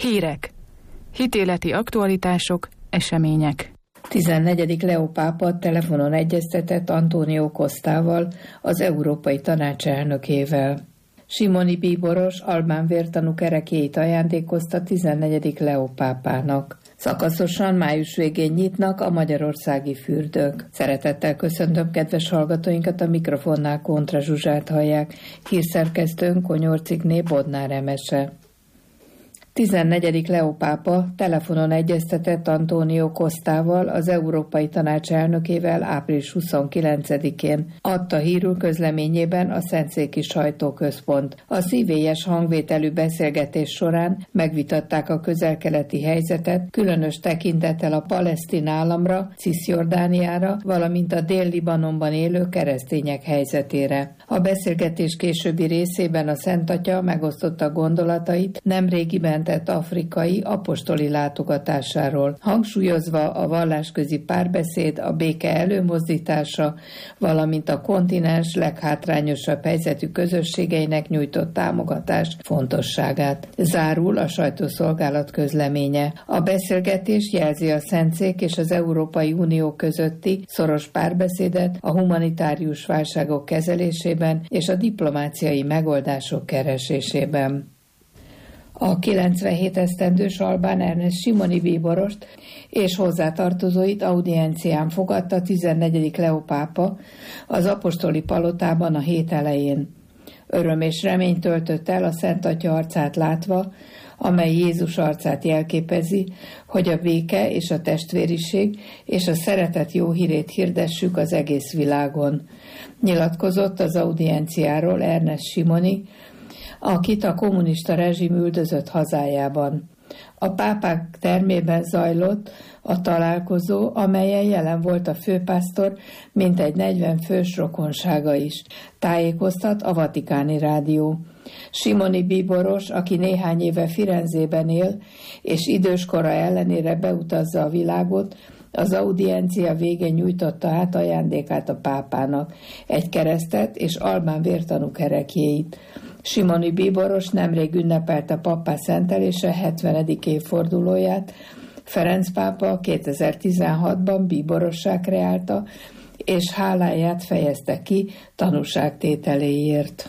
Hírek. Hitéleti aktualitások, események. 14. Leó pápa telefonon egyeztetett António Costával, az Európai Tanács elnökével. Simoni Bíboros albán vértanúk ereklyéit ajándékozta 14. Leó pápának. Szakaszosan május végén nyitnak a magyarországi fürdők. Szeretettel köszöntöm kedves hallgatóinkat, a mikrofonnál Kontra Zsuzsát hallják, hírszerkesztőnk Konyorcikné Bodnár Emese. 14. Leó pápa telefonon egyeztetett António Costával, az Európai Tanács elnökével április 29-én, adta hírül közleményében a Szentszéki Sajtóközpont. A szívélyes hangvételű beszélgetés során megvitatták a közel-keleti helyzetet, különös tekintettel a palesztin államra, Ciszjordániára, valamint a Dél-Libanonban élő keresztények helyzetére. A beszélgetés későbbi részében a Szent Atya megosztotta gondolatait nemrégiben tett afrikai apostoli látogatásáról, hangsúlyozva a vallásközi párbeszéd, a béke előmozdítása, valamint a kontinens leghátrányosabb helyzetű közösségeinek nyújtott támogatás fontosságát. Zárul a sajtószolgálat közleménye. A beszélgetés jelzi a Szentszék és az Európai Unió közötti szoros párbeszédet a humanitárius válságok kezelésében és a diplomáciai megoldások keresésében. A 97 esztendős albán Ernest Simoni Bíborost és hozzátartozóit audiencián fogadta 14. Leó pápa az apostoli palotában a hét elején. Öröm és remény töltött el a Szent Atya arcát látva, amely Jézus arcát jelképezi, hogy a béke és a testvériség és a szeretet jó hírét hirdessük az egész világon. Nyilatkozott az audienciáról Ernest Simoni, akit a kommunista rezsim üldözött hazájában. A pápák termében zajlott a találkozó, amelyen jelen volt a főpásztor, mintegy 40 fős rokonsága is. Tájékoztat a Vatikáni Rádió. Simoni Bíboros, aki néhány éve Firenzében él, és időskora ellenére beutazza a világot, az audiencia végén nyújtotta át ajándékát a pápának, egy keresztet és albán vértanúk ereklyéit. Simoni Bíboros nemrég ünnepelte pappá szentelése 70. évfordulóját. Ferenc pápa 2016-ban Bíborossá kreálta, és háláját fejezte ki tanúságtételéért.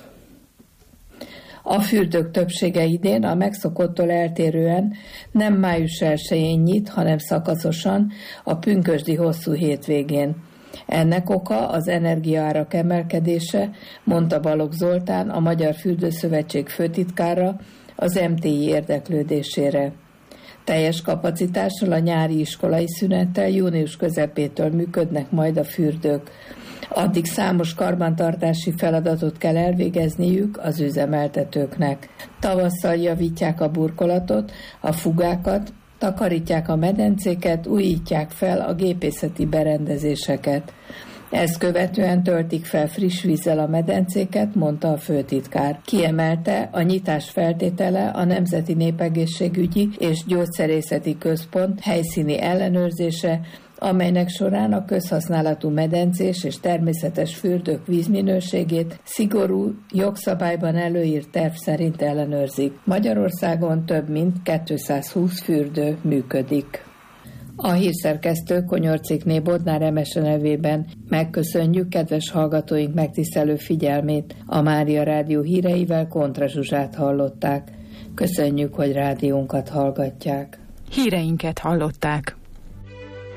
A fürdők többsége idén a megszokottól eltérően nem május 1-én nyit, hanem szakaszosan a pünkösdi hosszú hétvégén. Ennek oka az energiaárak emelkedése, mondta Balogh Zoltán, a Magyar Fürdőszövetség főtitkára az MTI érdeklődésére. Teljes kapacitással a nyári iskolai szünettel június közepétől működnek majd a fürdők. Addig számos karbantartási feladatot kell elvégezniük az üzemeltetőknek. Tavasszal javítják a burkolatot, a fugákat, takarítják a medencéket, újítják fel a gépészeti berendezéseket. Ezt követően töltik fel friss vízzel a medencéket, mondta a főtitkár. Kiemelte, a nyitás feltétele a Nemzeti Népegészségügyi és Gyógyszerészeti Központ helyszíni ellenőrzése, amelynek során a közhasználatú medencés és természetes fürdők vízminőségét szigorú, jogszabályban előírt terv szerint ellenőrzik. Magyarországon több mint 220 fürdő működik. A hírszerkesztő Konyorcikné Bodnár Emese nevében megköszönjük kedves hallgatóink megtisztelő figyelmét. A Mária Rádió híreivel Kontra Zsuzsát hallották. Köszönjük, hogy rádiónkat hallgatják. Híreinket hallották.